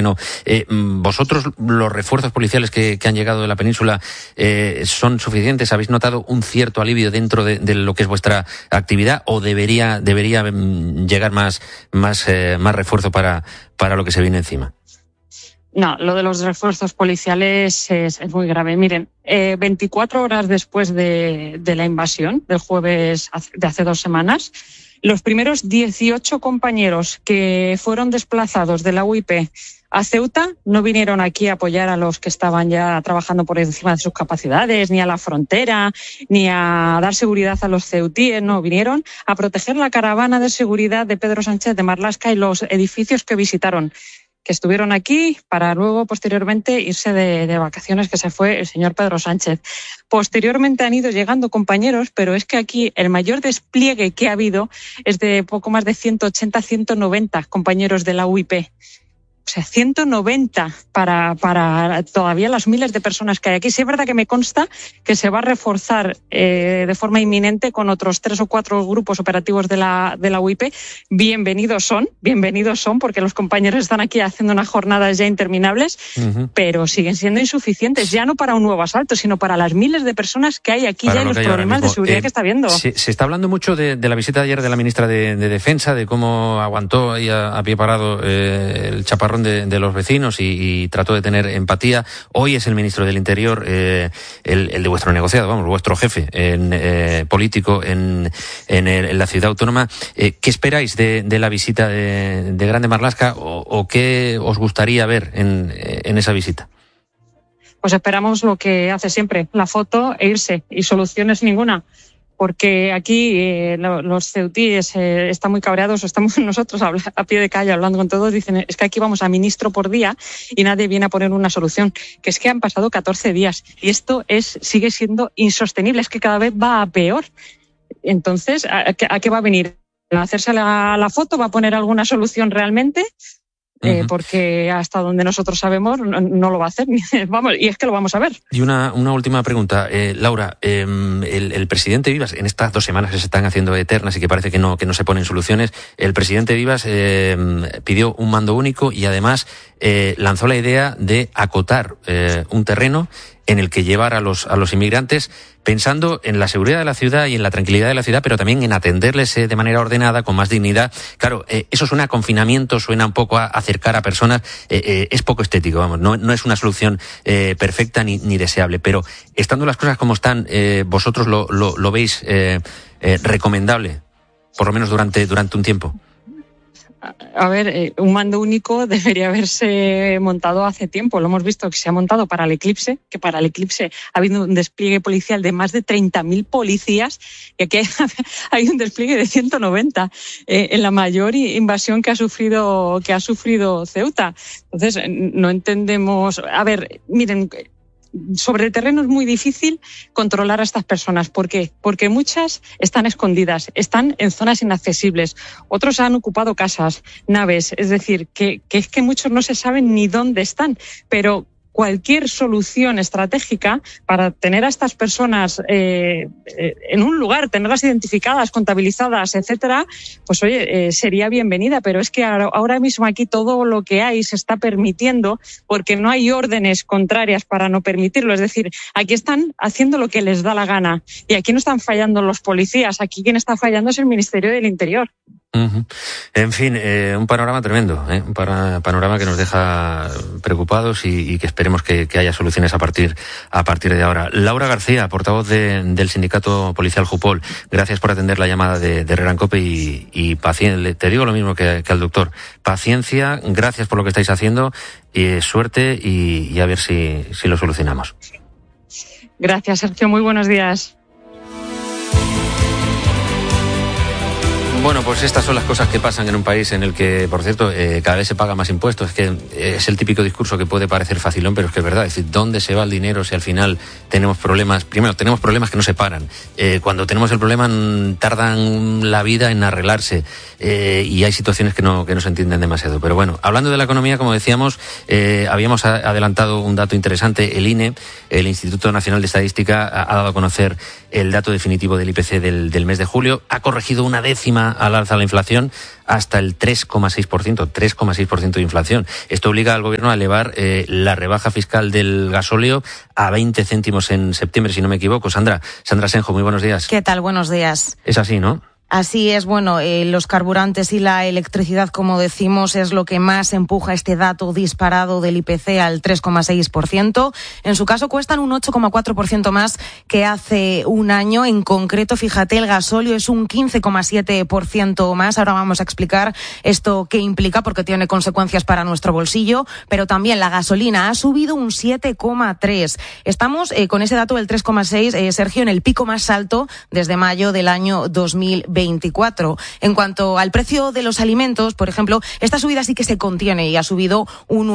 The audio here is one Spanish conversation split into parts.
no. ¿Vosotros, los refuerzos policiales que han llegado de la península, son suficientes? ¿Habéis notado un cierto alivio dentro de lo que es vuestra actividad o debería llegar más refuerzo para lo que se viene encima? No, lo de los refuerzos policiales es muy grave. Miren, 24 horas después de la invasión, del jueves de hace 2 semanas, los primeros 18 compañeros que fueron desplazados de la UIP a Ceuta no vinieron aquí a apoyar a los que estaban ya trabajando por encima de sus capacidades, ni a la frontera, ni a dar seguridad a los ceutíes, no, vinieron a proteger la caravana de seguridad de Pedro Sánchez de Marlaska y los edificios que visitaron, que estuvieron aquí para luego, posteriormente, irse de vacaciones, que se fue el señor Pedro Sánchez. Posteriormente han ido llegando compañeros, pero es que aquí el mayor despliegue que ha habido es de poco más de 180, 190 compañeros de la UIP. O sea, 190 para todavía las miles de personas que hay aquí. Sí es verdad que me consta que se va a reforzar de forma inminente con otros 3 o 4 grupos operativos de la UIP. Bienvenidos son, porque los compañeros están aquí haciendo unas jornadas ya interminables, pero siguen siendo insuficientes, ya no para un nuevo asalto, sino para las miles de personas que hay aquí ya y los problemas de seguridad que está habiendo. Se está hablando mucho de la visita de ayer de la ministra de Defensa, de cómo aguantó ahí a pie parado el chaparrón de los vecinos y trató de tener empatía. Hoy es el ministro del Interior, el de vuestro negociado, vuestro jefe político en la ciudad autónoma. ¿Qué esperáis de la visita de Grande Marlaska o qué os gustaría ver en esa visita? Pues esperamos lo que hace siempre, la foto e irse, y soluciones ninguna. Porque aquí los ceutíes están muy cabreados, estamos nosotros a pie de calle hablando con todos, dicen, es que aquí vamos a ministro por día y nadie viene a poner una solución, que es que han pasado 14 días y esto sigue siendo insostenible, es que cada vez va a peor. Entonces, ¿a qué va a venir? ¿A hacerse la foto? ¿Va a poner alguna solución realmente? Porque hasta donde nosotros sabemos no lo va a hacer. Vamos, y es que lo vamos a ver. Y una última pregunta, Laura. El presidente Vivas, en estas 2 semanas que se están haciendo eternas y que parece que no se ponen soluciones, el presidente Vivas pidió un mando único y además lanzó la idea de acotar un terreno en el que llevar a los inmigrantes, pensando en la seguridad de la ciudad y en la tranquilidad de la ciudad, pero también en atenderles de manera ordenada, con más dignidad. Claro, eso suena a confinamiento, suena un poco a acercar a personas, es poco estético, no es una solución perfecta ni deseable, pero estando las cosas como están, ¿vosotros lo veis recomendable, por lo menos durante un tiempo? A ver, un mando único debería haberse montado hace tiempo. Lo hemos visto que se ha montado para el eclipse, que para el eclipse ha habido un despliegue policial de más de 30.000 policías y aquí hay un despliegue de 190 en la mayor invasión que ha sufrido Ceuta. Entonces, no entendemos. A ver, miren, sobre el terreno es muy difícil controlar a estas personas. ¿Por qué? Porque muchas están escondidas, están en zonas inaccesibles. Otros han ocupado casas, naves. Es decir, que es que muchos no se saben ni dónde están. Pero cualquier solución estratégica para tener a estas personas en un lugar, tenerlas identificadas, contabilizadas, etcétera, pues oye, sería bienvenida. Pero es que ahora mismo aquí todo lo que hay se está permitiendo porque no hay órdenes contrarias para no permitirlo. Es decir, aquí están haciendo lo que les da la gana y aquí no están fallando los policías, aquí quien está fallando es el Ministerio del Interior. En fin, un panorama tremendo, un panorama que nos deja preocupados y que esperemos que haya soluciones a partir de ahora. Laura García, portavoz del sindicato policial Jupol, gracias por atender la llamada de Herrera Cope y paciencia. Te digo lo mismo que al doctor, paciencia, gracias por lo que estáis haciendo, y suerte y a ver si lo solucionamos. Gracias, Sergio, muy buenos días. Bueno, pues estas son las cosas que pasan en un país en el que, por cierto, cada vez se paga más impuestos. Es que es el típico discurso que puede parecer facilón, pero es que es verdad. Es decir, ¿dónde se va el dinero si al final tenemos problemas? Primero, tenemos problemas que no se paran. Cuando tenemos el problema tardan la vida en arreglarse y hay situaciones que no se entienden demasiado. Pero bueno, hablando de la economía, como decíamos, habíamos adelantado un dato interesante. El INE, el Instituto Nacional de Estadística, ha dado a conocer el dato definitivo del IPC del mes de julio. Ha corregido una décima al alza la inflación hasta el 3,6% de inflación. Esto obliga al gobierno a elevar la rebaja fiscal del gasóleo a 20 céntimos en septiembre, si no me equivoco. Sandra Senjo, muy buenos días. ¿Qué tal? Buenos días. Es así, ¿no? Así es, los carburantes y la electricidad, como decimos, es lo que más empuja este dato disparado del IPC al 3,6%. En su caso cuestan un 8,4% más que hace un año. En concreto, fíjate, el gasóleo es un 15,7% más. Ahora vamos a explicar esto qué implica, porque tiene consecuencias para nuestro bolsillo, pero también la gasolina ha subido un 7,3%. Estamos con ese dato del 3,6%, Sergio, en el pico más alto desde mayo del año 2024. En cuanto al precio de los alimentos, por ejemplo, esta subida sí que se contiene y ha subido un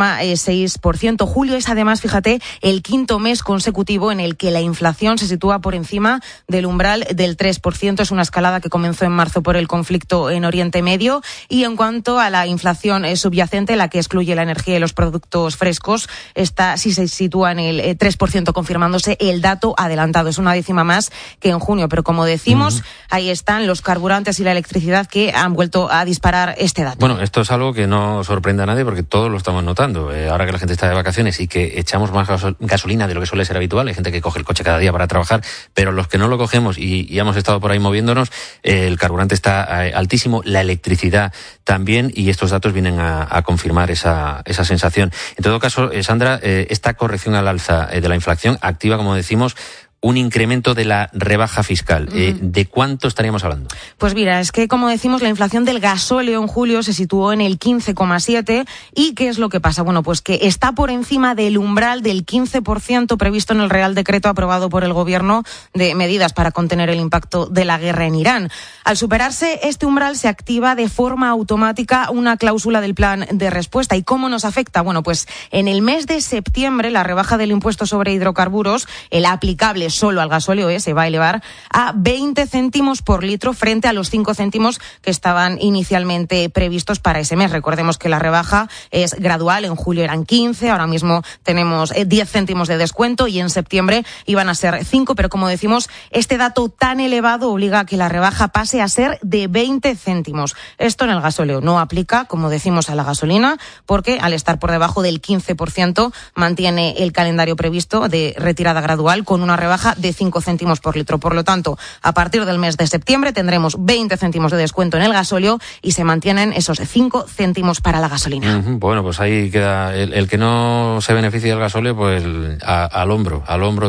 1,6%. Julio es además, fíjate, el quinto mes consecutivo en el que la inflación se sitúa por encima del umbral del 3%. Es una escalada que comenzó en marzo por el conflicto en Oriente Medio. Y en cuanto a la inflación subyacente, la que excluye la energía y los productos frescos, esta sí se sitúa en el 3%, confirmándose el dato adelantado. Es una décima más que en junio, pero como decimos, ahí están los carburantes y la electricidad que han vuelto a disparar este dato. Bueno, esto es algo que no sorprende a nadie porque todos lo estamos notando. Ahora que la gente está de vacaciones y que echamos más gasolina de lo que suele ser habitual, hay gente que coge el coche cada día para trabajar, pero los que no lo cogemos y hemos estado por ahí moviéndonos, el carburante está altísimo, la electricidad también, y estos datos vienen a confirmar esa sensación. En todo caso, Sandra, esta corrección al alza de la inflación activa, como decimos, un incremento de la rebaja fiscal. ¿De cuánto estaríamos hablando? Pues mira, es que, como decimos, la inflación del gasóleo en julio se situó en el 15,7%. ¿Y qué es lo que pasa? Bueno, pues que está por encima del umbral del 15% previsto en el Real Decreto aprobado por el Gobierno de medidas para contener el impacto de la guerra en Irán. Al superarse este umbral, se activa de forma automática una cláusula del plan de respuesta. ¿Y cómo nos afecta? Bueno, pues en el mes de septiembre, la rebaja del impuesto sobre hidrocarburos, el aplicable solo al gasóleo, se va a elevar a 20 céntimos por litro frente a los 5 céntimos que estaban inicialmente previstos para ese mes. Recordemos que la rebaja es gradual. En julio eran 15, ahora mismo tenemos 10 céntimos de descuento y en septiembre iban a ser 5, pero como decimos, este dato tan elevado obliga a que la rebaja pase a ser de 20 céntimos. Esto en el gasóleo no aplica, como decimos, a la gasolina, porque al estar por debajo del 15% mantiene el calendario previsto de retirada gradual con una rebaja de 5 céntimos por litro. Por lo tanto, a partir del mes de septiembre tendremos 20 céntimos de descuento en el gasóleo y se mantienen esos 5 céntimos para la gasolina. Bueno, pues ahí queda el que no se beneficia del gasóleo, pues al hombro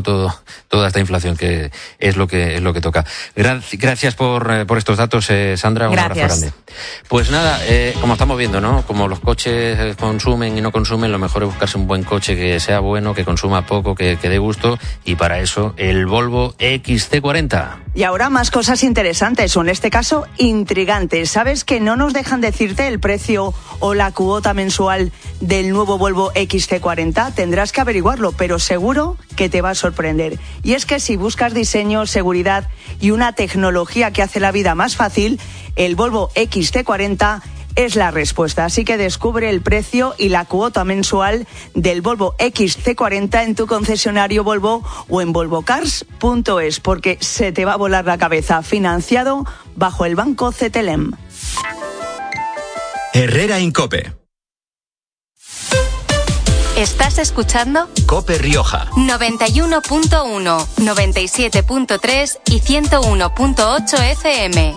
toda esta inflación, que es lo que toca. Gracias por estos datos, Sandra. Un abrazo grande. Pues nada, como estamos viendo, ¿no? Como los coches consumen y no consumen, lo mejor es buscarse un buen coche que sea bueno, que consuma poco, que dé gusto, y para eso el Volvo XC40. Y ahora más cosas interesantes, o en este caso intrigantes. ¿Sabes que no nos dejan decirte el precio o la cuota mensual del nuevo Volvo XC40? Tendrás que averiguarlo, pero seguro que te va a sorprender. Y es que si buscas diseño, seguridad y una tecnología que hace la vida más fácil, el Volvo XC40 es la respuesta. Así que descubre el precio y la cuota mensual del Volvo XC40 en tu concesionario Volvo o en volvocars.es, porque se te va a volar la cabeza. Financiado bajo el Banco CTLM. Herrera Incope. ¿Estás escuchando? Cope Rioja. 91.1, 97.3 y 101.8 FM.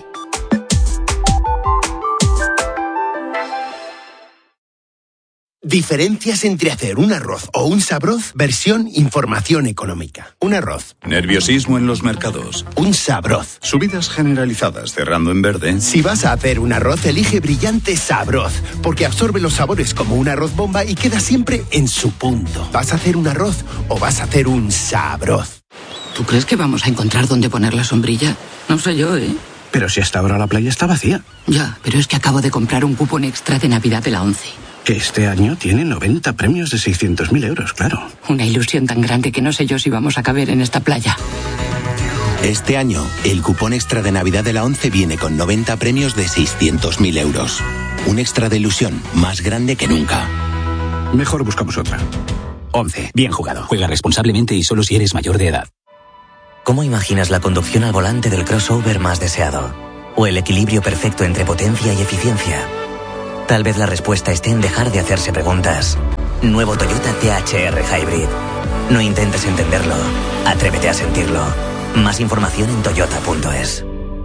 Diferencias entre hacer un arroz o un sabroz, versión información económica. Un arroz. Nerviosismo en los mercados. Un sabroz. Subidas generalizadas cerrando en verde. Si vas a hacer un arroz, elige Brillante Sabroz, porque absorbe los sabores como un arroz bomba y queda siempre en su punto. ¿Vas a hacer un arroz o vas a hacer un sabroz? ¿Tú crees que vamos a encontrar dónde poner la sombrilla? No sé yo, ¿eh? Pero si hasta ahora la playa está vacía. Ya, pero es que acabo de comprar un cupón extra de Navidad de la ONCE. Que este año tiene 90 premios de 600.000 euros, claro. Una ilusión tan grande que no sé yo si vamos a caber en esta playa. Este año, el cupón extra de Navidad de la ONCE viene con 90 premios de 600.000 euros. Un extra de ilusión más grande que nunca. Mejor buscamos otra. ONCE, bien jugado. Juega responsablemente y solo si eres mayor de edad. ¿Cómo imaginas la conducción al volante del crossover más deseado? ¿O el equilibrio perfecto entre potencia y eficiencia? Tal vez la respuesta esté en dejar de hacerse preguntas. Nuevo Toyota THR Hybrid. No intentes entenderlo. Atrévete a sentirlo. Más información en toyota.es.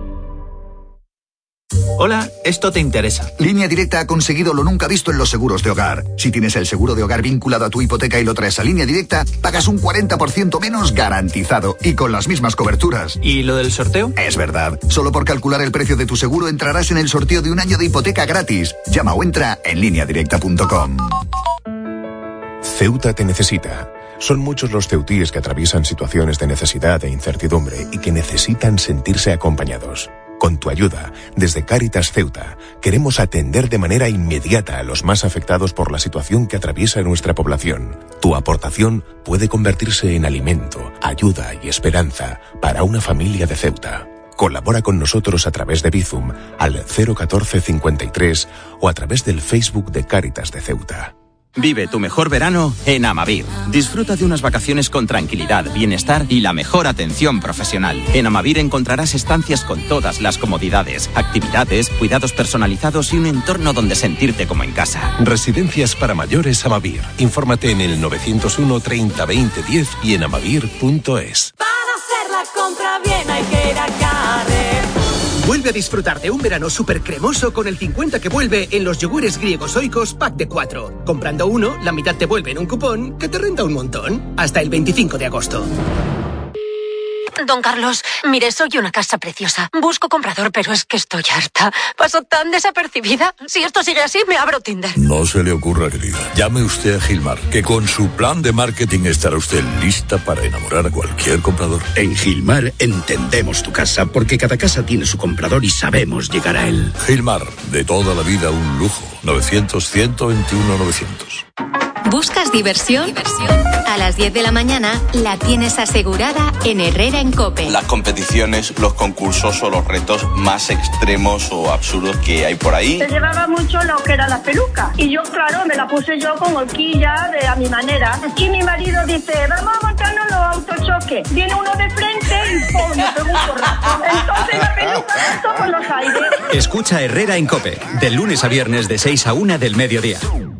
Hola, esto te interesa. Línea Directa ha conseguido lo nunca visto en los seguros de hogar. Si tienes el seguro de hogar vinculado a tu hipoteca y lo traes a Línea Directa, pagas un 40% menos garantizado y con las mismas coberturas. ¿Y lo del sorteo? Es verdad. Solo por calcular el precio de tu seguro entrarás en el sorteo de un año de hipoteca gratis. Llama o entra en lineadirecta.com. Ceuta te necesita. Son muchos los ceutíes que atraviesan situaciones de necesidad e incertidumbre y que necesitan sentirse acompañados. Con tu ayuda, desde Cáritas Ceuta, queremos atender de manera inmediata a los más afectados por la situación que atraviesa nuestra población. Tu aportación puede convertirse en alimento, ayuda y esperanza para una familia de Ceuta. Colabora con nosotros a través de Bizum al 01453 o a través del Facebook de Cáritas de Ceuta. Vive tu mejor verano en Amavir. Disfruta de unas vacaciones con tranquilidad, bienestar y la mejor atención profesional. En Amavir encontrarás estancias con todas las comodidades, actividades, cuidados personalizados y un entorno donde sentirte como en casa. Residencias para mayores Amavir. Infórmate en el 901 30 20 10 y en amavir.es. Para hacer la compra bien hay que ir a Carrefour. Vuelve a disfrutar de un verano súper cremoso con el 50 que vuelve en los yogures griegos Oikos pack de 4. Comprando uno, la mitad te vuelve en un cupón que te renta un montón. Hasta el 25 de agosto. Don Carlos, mire, soy una casa preciosa. Busco comprador, pero es que estoy harta. Paso tan desapercibida. Si esto sigue así, me abro Tinder. No se le ocurra, querida. Llame usted a Gilmar, que con su plan de marketing estará usted lista para enamorar a cualquier comprador. En Gilmar entendemos tu casa porque cada casa tiene su comprador y sabemos llegar a él. Gilmar, de toda la vida un lujo. 900-121-900. ¿Buscas diversión? A las 10 de la mañana la tienes asegurada en Herrera en COPE. Las competiciones, los concursos o los retos más extremos o absurdos que hay por ahí. Se llevaba mucho lo que era la peluca. Y yo, claro, me la puse yo con horquilla a mi manera. Y mi marido dice, vamos a montarnos los autochoques. Viene uno de frente y ¡pum! Me pegó un porrazo. Entonces la peluca saltó por los aires. Escucha Herrera en COPE, de lunes a viernes de 6 a 1 del mediodía.